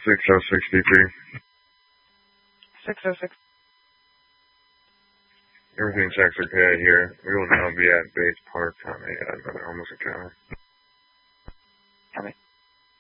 6063. 606. Everything checks okay here. We will now be at Bates Park on another homeless encounter. Copy.